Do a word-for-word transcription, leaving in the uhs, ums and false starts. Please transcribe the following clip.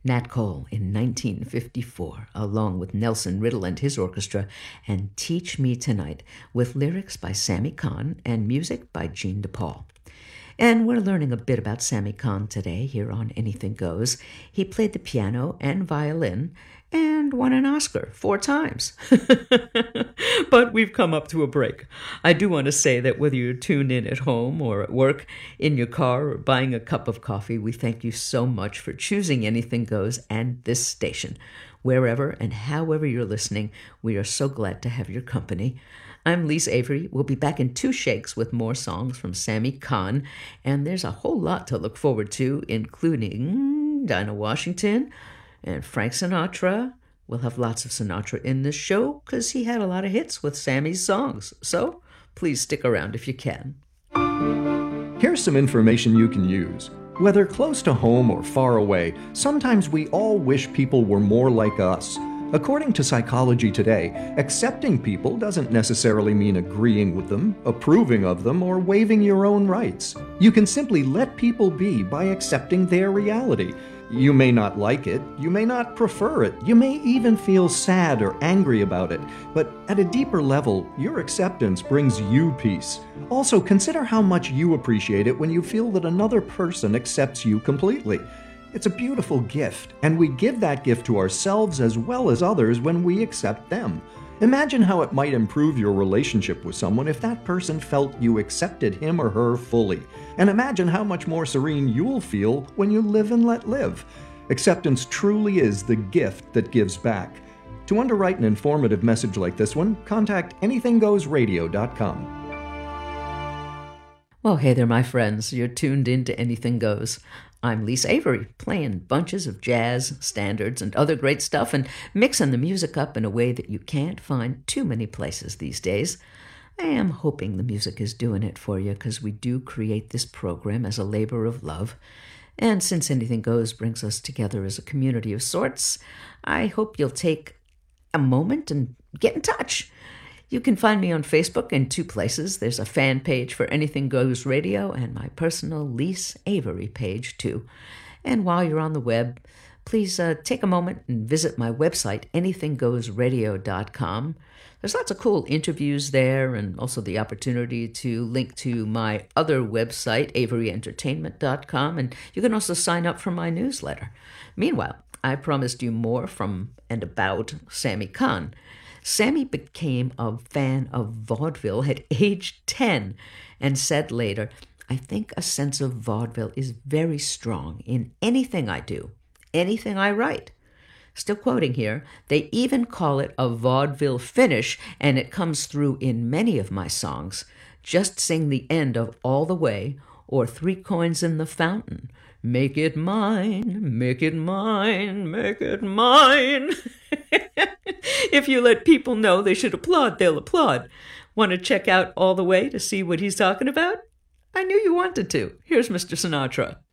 Nat Cole in nineteen fifty-four, along with Nelson Riddle and his orchestra, and Teach Me Tonight, with lyrics by Sammy Cahn and music by Gene DePaul. And we're learning a bit about Sammy Cahn today here on Anything Goes. He played the piano and violin and won an Oscar four times. But we've come up to a break. I do want to say that whether you're tuned in at home or at work, in your car, or buying a cup of coffee, we thank you so much for choosing Anything Goes and this station. Wherever and however you're listening, we are so glad to have your company. I'm Lise Avery. We'll be back in two shakes with more songs from Sammy Cahn, and there's a whole lot to look forward to, including Dinah Washington and Frank Sinatra. We'll have lots of Sinatra in this show because he had a lot of hits with Sammy's songs, so please stick around if you can. Here's some information you can use. Whether close to home or far away, sometimes we all wish people were more like us. According to Psychology Today, accepting people doesn't necessarily mean agreeing with them, approving of them, or waiving your own rights. You can simply let people be by accepting their reality. You may not like it, you may not prefer it, you may even feel sad or angry about it, but at a deeper level, your acceptance brings you peace. Also, consider how much you appreciate it when you feel that another person accepts you completely. It's a beautiful gift, and we give that gift to ourselves as well as others when we accept them. Imagine how it might improve your relationship with someone if that person felt you accepted him or her fully. And imagine how much more serene you'll feel when you live and let live. Acceptance truly is the gift that gives back. To underwrite an informative message like this one, contact anything goes radio dot com. Well, hey there, my friends. You're tuned in to Anything Goes. I'm Lise Avery, playing bunches of jazz, standards, and other great stuff, and mixing the music up in a way that you can't find too many places these days. I am hoping the music is doing it for you, because we do create this program as a labor of love. And since Anything Goes brings us together as a community of sorts, I hope you'll take a moment and get in touch. You can find me on Facebook in two places. There's a fan page for Anything Goes Radio and my personal Lise Avery page, too. And while you're on the web, please uh, take a moment and visit my website, anything goes radio dot com. There's lots of cool interviews there, and also the opportunity to link to my other website, avery entertainment dot com, and you can also sign up for my newsletter. Meanwhile, I promised you more from and about Sammy Cahn. Sammy became a fan of vaudeville at age ten and said later, "I think a sense of vaudeville is very strong in anything I do, anything I write." Still quoting here, "They even call it a vaudeville finish, and it comes through in many of my songs. Just sing the end of All the Way or Three Coins in the Fountain. Make it mine, make it mine, make it mine." If you let people know they should applaud, they'll applaud. Want to check out All the Way to see what he's talking about? I knew you wanted to. Here's Mister Sinatra.